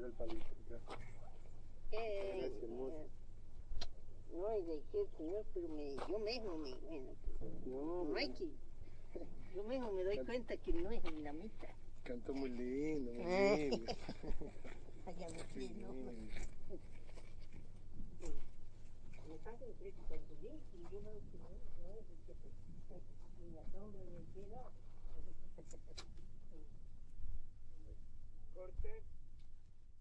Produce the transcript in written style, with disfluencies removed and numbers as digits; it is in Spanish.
el palito. Gracias, hermoso. No, y de qué, señor, pero yo mismo bueno, no hay que, yo mismo me doy cuenta que no es la mitad. Cantó muy lindo, muy lindo. Allá me quiero. Me salen tres cuando vi y yo veo que no es que y la sombra me queda. Corte.